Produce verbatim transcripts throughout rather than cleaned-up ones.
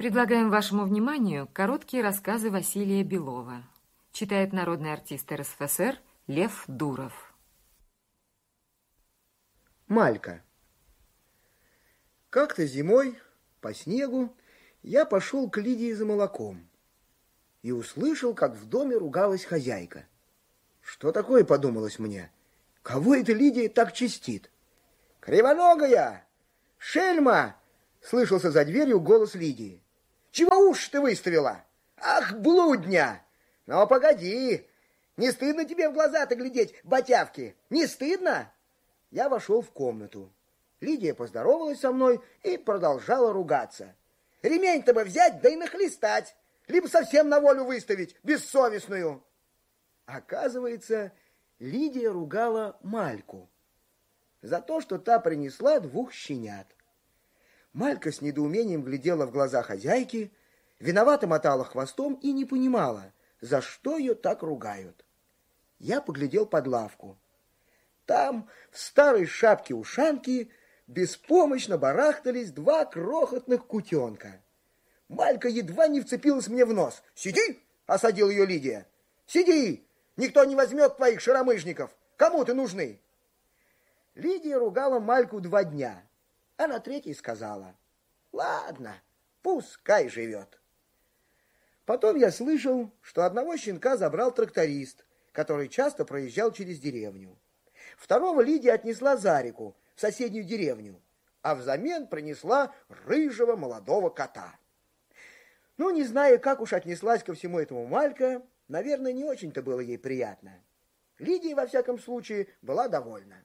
Предлагаем вашему вниманию короткие рассказы Василия Белова. Читает народный артист эр эс эф эс эр Лев Дуров. Малька. Как-то зимой по снегу я пошел к Лидии за молоком и услышал, как в доме ругалась хозяйка. Что такое, подумалось мне? Кого это Лидия так чистит? «Кривоногая! Шельма!» — слышался за дверью голос Лидии. «Чего уж ты выставила? Ах, блудня! Но погоди! Не стыдно тебе в глаза-то глядеть, ботявки? Не стыдно?» Я вошел в комнату. Лидия поздоровалась со мной и продолжала ругаться. «Ремень-то бы взять, да и нахлестать, либо совсем на волю выставить, бессовестную!» Оказывается, Лидия ругала Мальку за то, что та принесла двух щенят. Малька с недоумением глядела в глаза хозяйки, виновато мотала хвостом и не понимала, за что ее так ругают. Я поглядел под лавку. Там, в старой шапке-ушанке, беспомощно барахтались два крохотных кутенка. Малька едва не вцепилась мне в нос. «Сиди!» — осадила ее Лидия. «Сиди! Никто не возьмет твоих шаромыжников! Кому ты нужны?» Лидия ругала Мальку два дня, а на третий сказала: «Ладно, пускай живет». Потом я слышал, что одного щенка забрал тракторист, который часто проезжал через деревню. Второго Лидия отнесла за реку, в соседнюю деревню, а взамен принесла рыжего молодого кота. Ну, не зная, как уж отнеслась ко всему этому Малька, наверное, не очень-то было ей приятно. Лидия, во всяком случае, была довольна.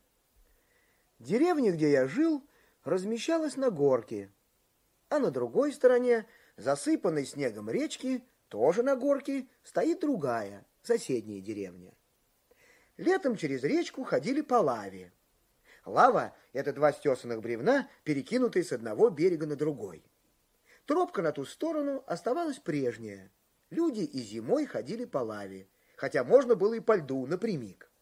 Деревня, где я жил, размещалась на горке, а на другой стороне, засыпанной снегом речки, тоже на горке, стоит другая, соседняя деревня. Летом через речку ходили по лаве. Лава — это два стесанных бревна, перекинутые с одного берега на другой. Тропка на ту сторону оставалась прежняя. Люди и зимой ходили по лаве, хотя можно было и по льду напрямик.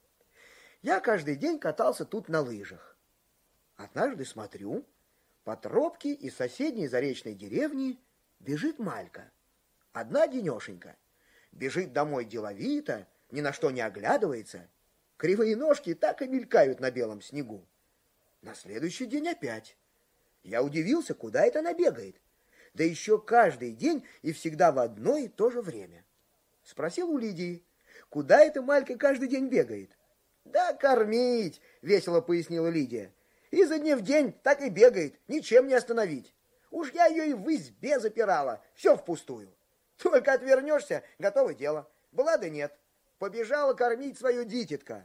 Я каждый день катался тут на лыжах. Однажды смотрю, по тропке из соседней заречной деревни бежит Малька. Одна денешенька. Бежит домой деловито, ни на что не оглядывается. Кривые ножки так и мелькают на белом снегу. На следующий день опять. Я удивился, куда это она бегает. Да еще каждый день и всегда в одно и то же время. Спросил у Лидии, куда эта Малька каждый день бегает. «Да кормить», — весело пояснила Лидия. «Изо дня в день так и бегает, ничем не остановить. Уж я ее и в избе запирала, все впустую. Только отвернешься, готово дело. Была да нет. Побежала кормить свою дитятка».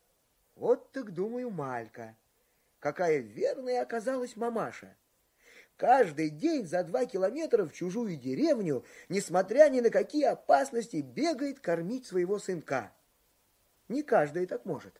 Вот так, думаю, Малька. Какая верная оказалась мамаша. Каждый день за два километра в чужую деревню, несмотря ни на какие опасности, бегает кормить своего сынка. Не каждый так может.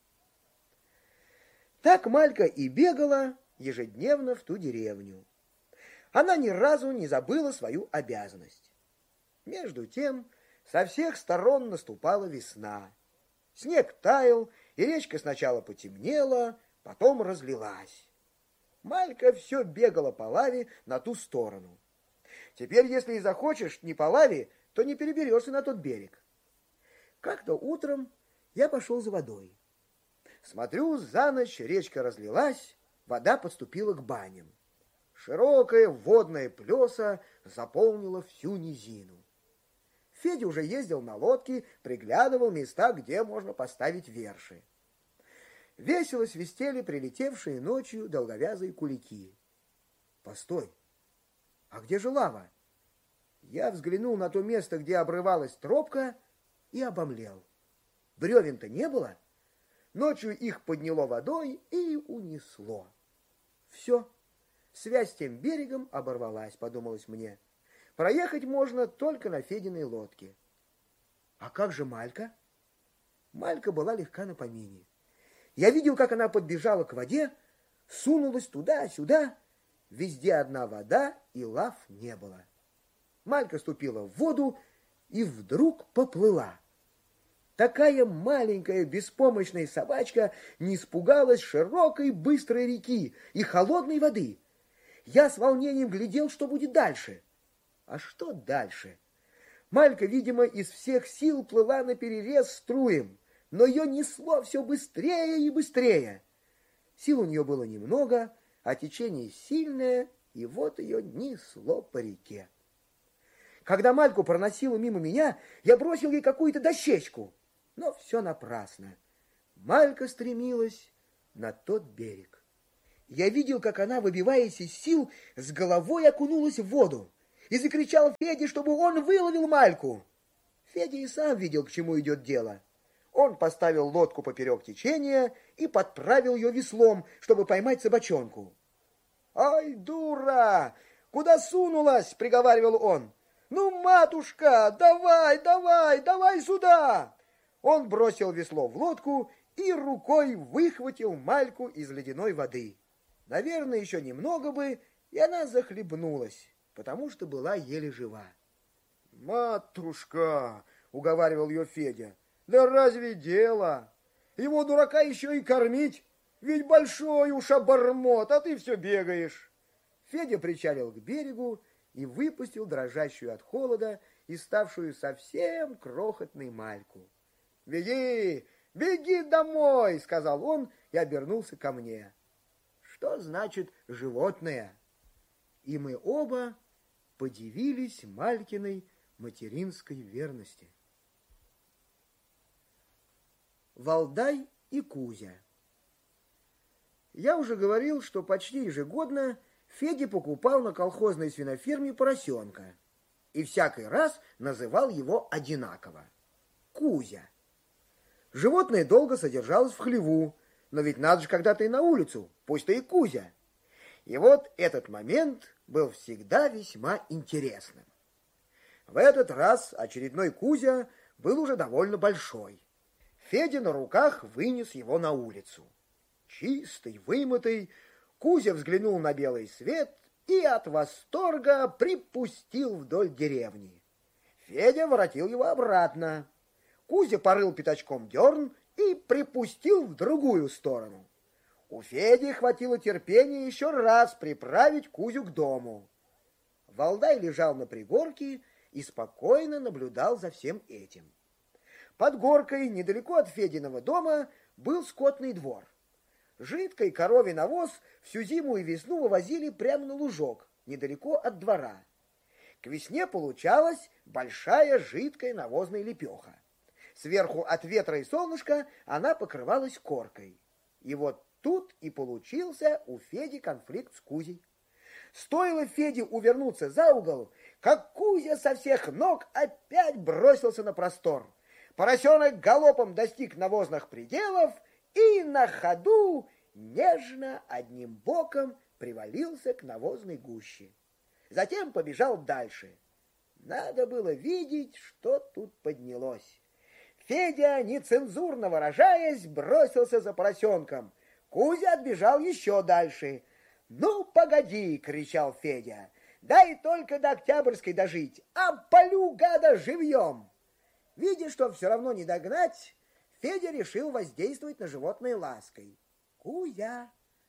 Так Малька и бегала ежедневно в ту деревню. Она ни разу не забыла свою обязанность. Между тем, со всех сторон наступала весна. Снег таял, и речка сначала потемнела, потом разлилась. Малька все бегала по лаве на ту сторону. Теперь, если и захочешь не по лаве, то не переберешься на тот берег. Как-то утром я пошел за водой. Смотрю, за ночь речка разлилась, вода подступила к баням. Широкая водная плеса заполнила всю низину. Федя уже ездил на лодке, приглядывал места, где можно поставить верши. Весело свистели прилетевшие ночью долговязые кулики. Постой, а где же лава? Я взглянул на то место, где обрывалась тропка, и обомлел. Бревен-то не было. Ночью их подняло водой и унесло. Все, связь с тем берегом оборвалась, подумалось мне. Проехать можно только на Фединой лодке. А как же Малька? Малька была легка на помине. Я видел, как она подбежала к воде, сунулась туда-сюда. Везде одна вода, и лав не было. Малька ступила в воду и вдруг поплыла. Такая маленькая беспомощная собачка не испугалась широкой быстрой реки и холодной воды. Я с волнением глядел, что будет дальше. А что дальше? Малька, видимо, из всех сил плыла наперерез струем, но ее несло все быстрее и быстрее. Сил у нее было немного, а течение сильное, и вот ее несло по реке. Когда Мальку проносило мимо меня, я бросил ей какую-то дощечку, но все напрасно. Малька стремилась на тот берег. Я видел, как она, выбиваясь из сил, с головой окунулась в воду и закричал Феде, чтобы он выловил Мальку. Федя и сам видел, к чему идет дело. Он поставил лодку поперек течения и подправил ее веслом, чтобы поймать собачонку. «Ай, дура! Куда сунулась?» — приговаривал он. «Ну, матушка, давай, давай, давай сюда!» Он бросил весло в лодку и рукой выхватил Мальку из ледяной воды. Наверное, еще немного бы, и она захлебнулась, потому что была еле жива. «Матушка!» — уговаривал ее Федя. «Да разве дело? Его, дурака, еще и кормить? Ведь большой уж обормот, а ты все бегаешь!» Федя причалил к берегу и выпустил дрожащую от холода и ставшую совсем крохотной Мальку. «Беги, беги домой!» — сказал он и обернулся ко мне. «Что значит животное?» И мы оба подивились Малькиной материнской верности. Валдай и Кузя. Я уже говорил, что почти ежегодно Федя покупал на колхозной свиноферме поросенка и всякий раз называл его одинаково — Кузя. Животное долго содержалось в хлеву, но ведь надо же когда-то и на улицу, пусть-то и Кузя. И вот этот момент был всегда весьма интересным. В этот раз очередной Кузя был уже довольно большой. Федя на руках вынес его на улицу. Чистый, вымытый, Кузя взглянул на белый свет и от восторга припустил вдоль деревни. Федя воротил его обратно. Кузя порыл пятачком дерн и припустил в другую сторону. У Феди хватило терпения еще раз приправить Кузю к дому. Валдай лежал на пригорке и спокойно наблюдал за всем этим. Под горкой, недалеко от Фединого дома, был скотный двор. Жидкий коровий навоз всю зиму и весну вывозили прямо на лужок, недалеко от двора. К весне получалась большая жидкая навозная лепеха. Сверху от ветра и солнышка она покрывалась коркой. И вот тут и получился у Феди конфликт с Кузей. Стоило Феде увернуться за угол, как Кузя со всех ног опять бросился на простор. Поросенок галопом достиг навозных пределов и на ходу нежно одним боком привалился к навозной гуще. Затем побежал дальше. Надо было видеть, что тут поднялось. Федя, нецензурно выражаясь, бросился за поросенком. Кузя отбежал еще дальше. «Ну, погоди!» — кричал Федя. «Дай только до Октябрьской дожить, а полю гада живьем!» Видя, что все равно не догнать, Федя решил воздействовать на животное лаской. «Кузя,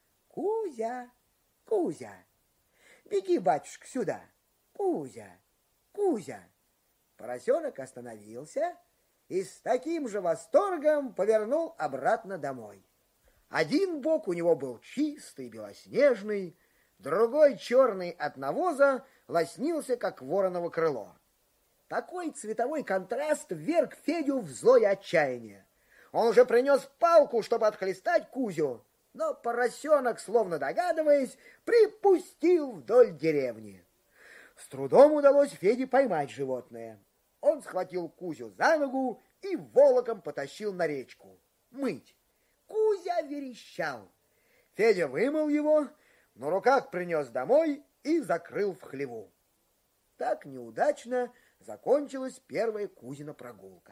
Кузя, Кузя! Беги, батюшка, сюда! Кузя, Кузя!» Поросенок остановился и с таким же восторгом повернул обратно домой. Один бок у него был чистый, белоснежный, другой, черный от навоза, лоснился, как вороново крыло. Такой цветовой контраст вверг Федю в злое отчаяние. Он уже принес палку, чтобы отхлестать Кузю, но поросенок, словно догадываясь, припустил вдоль деревни. С трудом удалось Феде поймать животное. Он схватил Кузю за ногу и волоком потащил на речку мыть. Кузя верещал. Федя вымыл его, на руках принес домой и закрыл в хлеву. Так неудачно закончилась первая Кузина прогулка.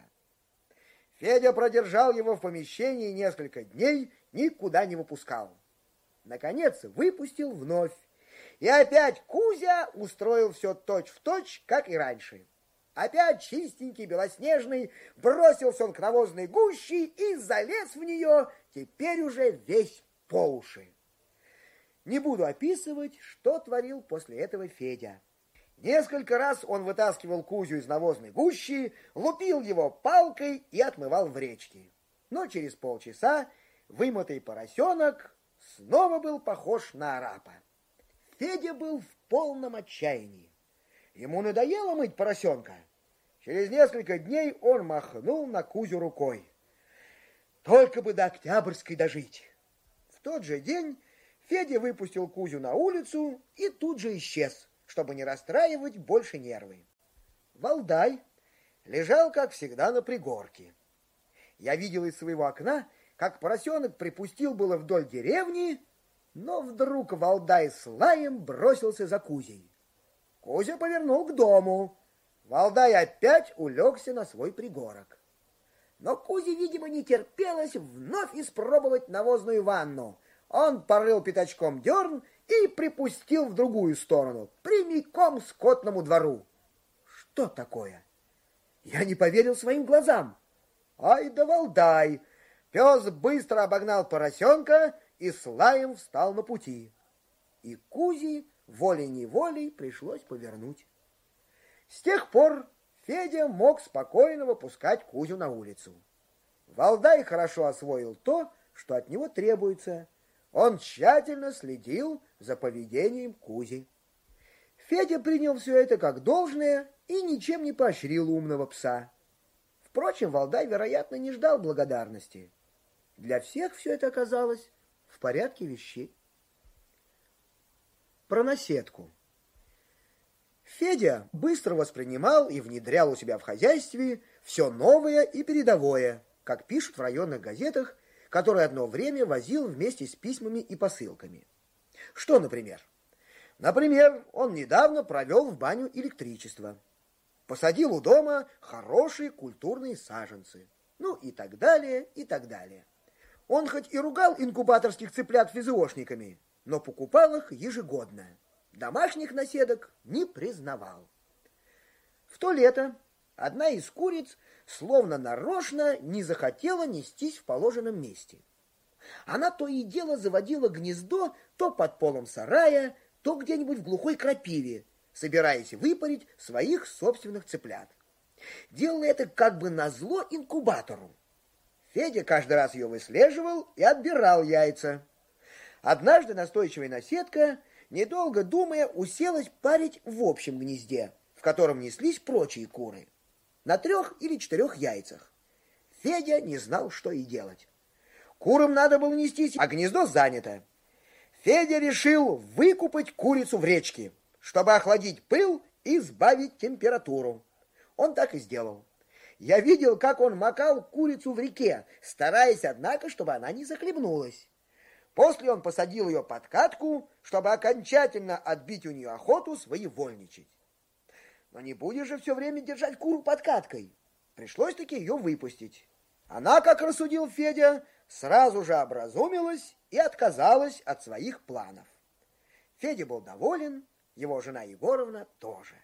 Федя продержал его в помещении несколько дней, никуда не выпускал. Наконец выпустил вновь. И опять Кузя устроил все точь-в-точь, как и раньше. Опять чистенький, белоснежный, бросился он к навозной гуще и залез в нее, теперь уже весь по уши. Не буду описывать, что творил после этого Федя. Несколько раз он вытаскивал Кузю из навозной гущи, лупил его палкой и отмывал в речке. Но через полчаса вымытый поросенок снова был похож на арапа. Федя был в полном отчаянии. Ему надоело мыть поросенка. Через несколько дней он махнул на Кузю рукой. Только бы до Октябрьской дожить. В тот же день Федя выпустил Кузю на улицу и тут же исчез, чтобы не расстраивать больше нервы. Валдай лежал, как всегда, на пригорке. Я видел из своего окна, как поросенок припустил было вдоль деревни, но вдруг Валдай с лаем бросился за Кузей. Кузя повернул к дому. Валдай опять улегся на свой пригорок. Но Кузе, видимо, не терпелось вновь испробовать навозную ванну. Он порыл пятачком дерн и припустил в другую сторону, прямиком к скотному двору. Что такое? Я не поверил своим глазам. Ай да Валдай! Пес быстро обогнал поросенка и с лаем встал на пути. И Кузе волей-неволей пришлось повернуть. С тех пор Федя мог спокойно выпускать Кузю на улицу. Валдай хорошо освоил то, что от него требуется. Он тщательно следил за поведением Кузи. Федя принял все это как должное и ничем не поощрил умного пса. Впрочем, Валдай, вероятно, не ждал благодарности. Для всех все это оказалось в порядке вещей. Про наседку. Федя быстро воспринимал и внедрял у себя в хозяйстве все новое и передовое, как пишут в районных газетах, которые одно время возил вместе с письмами и посылками. Что, например? Например, он недавно провел в баню электричество, посадил у дома хорошие культурные саженцы, ну и так далее, и так далее. Он хоть и ругал инкубаторских цыплят физиошниками, но покупал их ежегодно. Домашних наседок не признавал. В то лето одна из куриц словно нарочно не захотела нестись в положенном месте. Она то и дело заводила гнездо то под полом сарая, то где-нибудь в глухой крапиве, собираясь выпарить своих собственных цыплят. Делала это как бы назло инкубатору. Федя каждый раз ее выслеживал и отбирал яйца. Однажды настойчивая наседка, недолго думая, уселась парить в общем гнезде, в котором неслись прочие куры, на трех или четырех яйцах. Федя не знал, что и делать. Курам надо было нестись, а гнездо занято. Федя решил выкупать курицу в речке, чтобы охладить пыл и сбавить температуру. Он так и сделал. Я видел, как он макал курицу в реке, стараясь, однако, чтобы она не захлебнулась. После он посадил ее под катку, чтобы окончательно отбить у нее охоту своевольничать. Но не будешь же все время держать куру под каткой. Пришлось-таки ее выпустить. Она, как рассудил Федя, сразу же образумилась и отказалась от своих планов. Федя был доволен, его жена Егоровна тоже.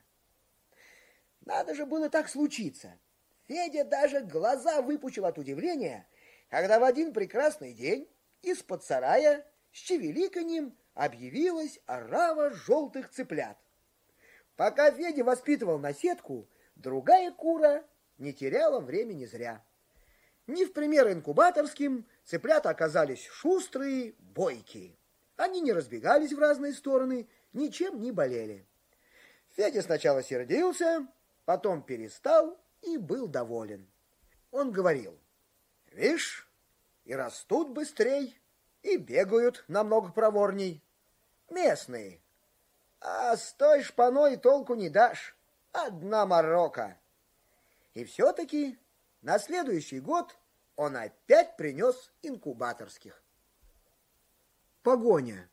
Надо же было так случиться. Федя даже глаза выпучил от удивления, когда в один прекрасный день из-под сарая с чевеликаньем объявилась орава желтых цыплят. Пока Федя воспитывал наседку, другая кура не теряла времени зря. Не в пример инкубаторским, цыплята оказались шустрые, бойкие. Они не разбегались в разные стороны, ничем не болели. Федя сначала сердился, потом перестал и был доволен. Он говорил: «Вишь, и растут быстрей, и бегают намного проворней. Местные. А с той шпаной толку не дашь. Одна морока». И все-таки на следующий год он опять принес инкубаторских. Погоня.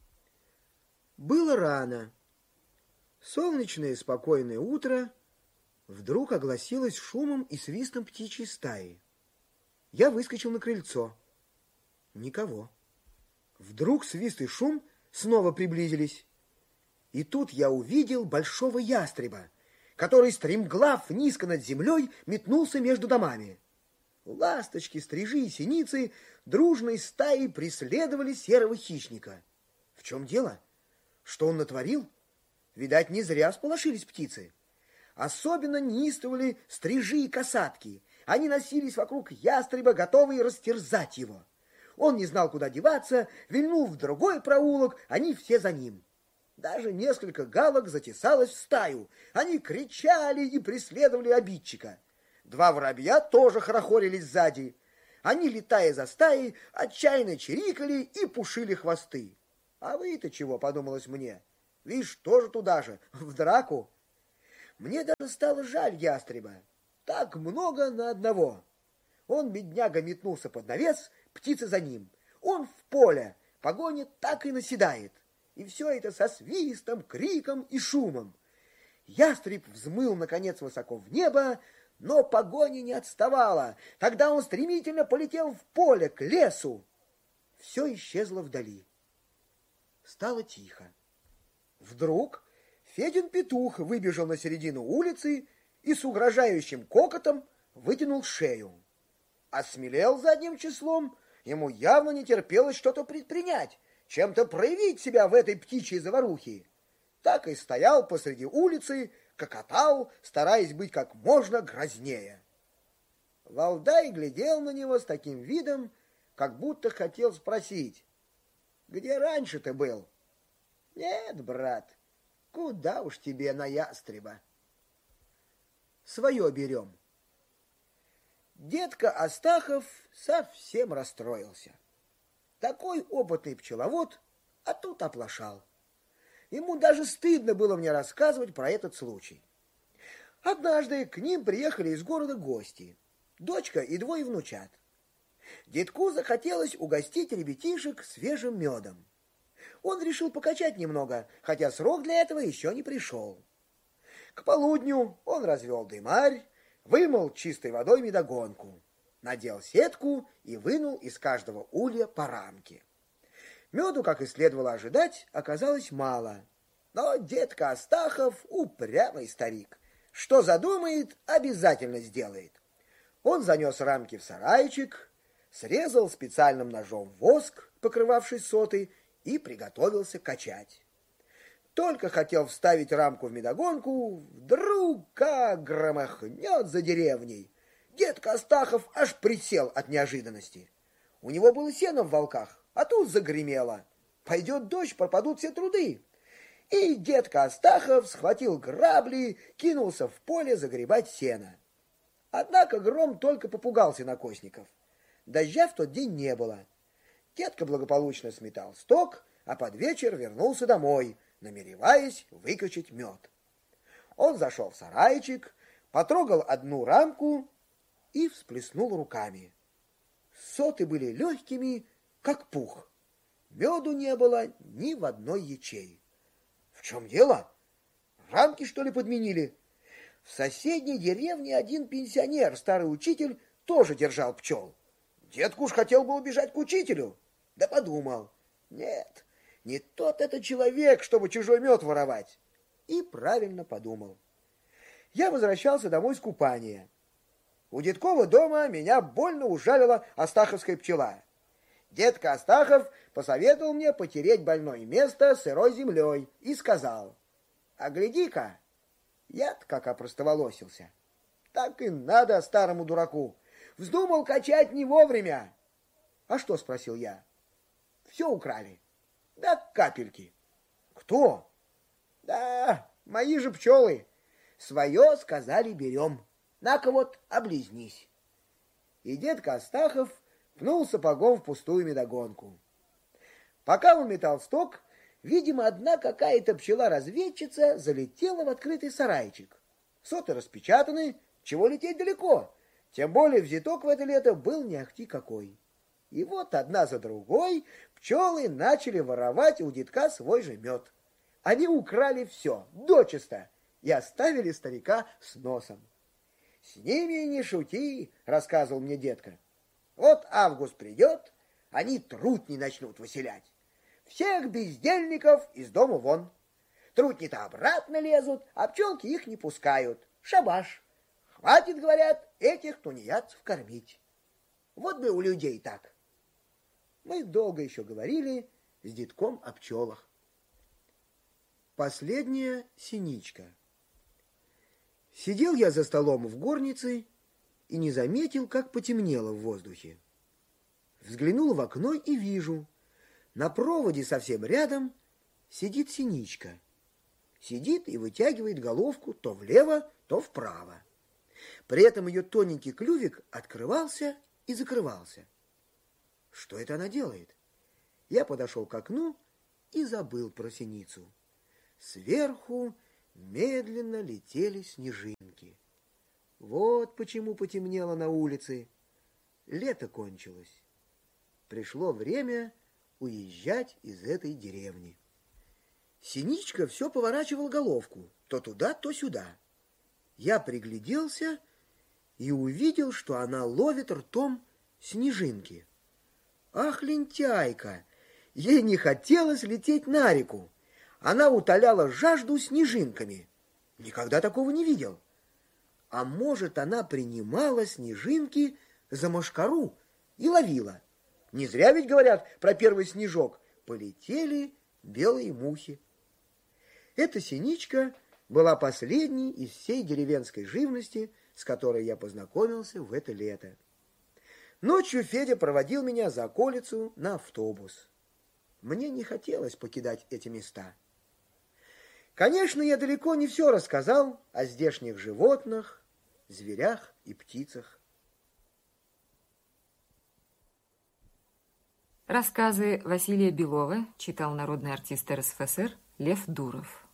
Было рано. Солнечное спокойное утро вдруг огласилось шумом и свистом птичьей стаи. Я выскочил на крыльцо. Никого. Вдруг свист и шум снова приблизились. И тут я увидел большого ястреба, который, стремглав низко над землей, метнулся между домами. Ласточки, стрижи и синицы дружной стаей преследовали серого хищника. В чем дело? Что он натворил? Видать, не зря всполошились птицы. Особенно неистовали стрижи и касатки. Они носились вокруг ястреба, готовые растерзать его. Он не знал, куда деваться, вильнул в другой проулок, они все за ним. Даже несколько галок затесалось в стаю. Они кричали и преследовали обидчика. Два воробья тоже хорохорились сзади. Они, летая за стаей, отчаянно чирикали и пушили хвосты. А вы-то чего, подумалось мне? Видишь, тоже туда же, в драку. Мне даже стало жаль ястреба. Так много на одного. Он, бедняга, метнулся под навес, птица за ним. Он в поле, погоня так и наседает. И все это со свистом, криком и шумом. Ястреб взмыл, наконец, высоко в небо, но погоня не отставала. Тогда он стремительно полетел в поле, к лесу. Все исчезло вдали. Стало тихо. Вдруг Федин петух выбежал на середину улицы и с угрожающим кокотом вытянул шею. Осмелел задним числом, ему явно не терпелось что-то предпринять, чем-то проявить себя в этой птичьей заварухе. Так и стоял посреди улицы, кокотал, стараясь быть как можно грознее. Валдай глядел на него с таким видом, как будто хотел спросить: «Где раньше ты был?» «Нет, брат, куда уж тебе на ястреба. Свое берем». Дедка Астахов совсем расстроился. Такой опытный пчеловод, а тут оплошал. Ему даже стыдно было мне рассказывать про этот случай. Однажды к ним приехали из города гости, дочка и двое внучат. Дедку захотелось угостить ребятишек свежим медом. Он решил покачать немного, хотя срок для этого еще не пришел. К полудню он развел дымарь, вымыл чистой водой медогонку, надел сетку и вынул из каждого улья по рамке. Меду, как и следовало ожидать, оказалось мало. Но дедка Астахов упрямый старик. Что задумает, обязательно сделает. Он занес рамки в сарайчик, срезал специальным ножом воск, покрывавший соты, и приготовился качать. Только хотел вставить рамку в медогонку, вдруг как громыхнет за деревней. Дедка Астахов аж присел от неожиданности. У него было сено в волках, а тут загремело. Пойдет дождь, пропадут все труды. И дедка Астахов схватил грабли, кинулся в поле загребать сено. Однако гром только попугал сенокосников. Дождя в тот день не было. Дедка благополучно сметал сток, а под вечер вернулся домой, намереваясь выкачать мед. Он зашел в сарайчик, потрогал одну рамку и всплеснул руками. Соты были легкими, как пух. Меду не было ни в одной ячеи. В чем дело? Рамки, что ли, подменили? В соседней деревне один пенсионер, старый учитель, тоже держал пчел. Дедку уж хотел бы убежать к учителю, да подумал: нет, не тот это человек, чтобы чужой мед воровать. И правильно подумал. Я возвращался домой с купания. У дедкова дома меня больно ужалила астаховская пчела. Дедка Астахов посоветовал мне потереть больное место сырой землей и сказал: а гляди-ка, я-то как опростоволосился. Так и надо старому дураку. Вздумал качать не вовремя. А что, спросил я. Все украли. Да капельки. Кто? Да, мои же пчелы. Свое, сказали, берем. На-ка вот, облизнись. И дедка Астахов пнул сапогом в пустую медогонку. Пока он метал сток, видимо, одна какая-то пчела-разведчица залетела в открытый сарайчик. Соты распечатаны, чего лететь далеко. Тем более взяток в это лето был не ахти какой. И вот одна за другой пчелы начали воровать у дедка свой же мед. Они украли все, дочисто, и оставили старика с носом. «С ними не шути», — рассказывал мне дедка. «Вот август придет, они трутни начнут выселять. Всех бездельников из дома вон. Трутни-то обратно лезут, а пчелки их не пускают. Шабаш. Хватит, говорят, этих тунеядцев кормить. Вот бы у людей так». Мы долго еще говорили с дедком о пчелах. Последняя синичка. Сидел я за столом в горнице и не заметил, как потемнело в воздухе. Взглянул в окно и вижу, на проводе совсем рядом сидит синичка. Сидит и вытягивает головку то влево, то вправо. При этом ее тоненький клювик открывался и закрывался. Что это она делает? Я подошел к окну и забыл про синицу. Сверху медленно летели снежинки. Вот почему потемнело на улице. Лето кончилось. Пришло время уезжать из этой деревни. Синичка все поворачивала головку, то туда, то сюда. Я пригляделся и увидел, что она ловит ртом снежинки. Ах, лентяйка! Ей не хотелось лететь на реку. Она утоляла жажду снежинками. Никогда такого не видел. А может, она принимала снежинки за мошкару и ловила. Не зря ведь говорят про первый снежок. Полетели белые мухи. Эта синичка была последней из всей деревенской живности, с которой я познакомился в это лето. Ночью Федя проводил меня за околицу на автобус. Мне не хотелось покидать эти места. Конечно, я далеко не все рассказал о здешних животных, зверях и птицах. Рассказы Василия Белова читал народный артист эр эс эф эс эр Лев Дуров.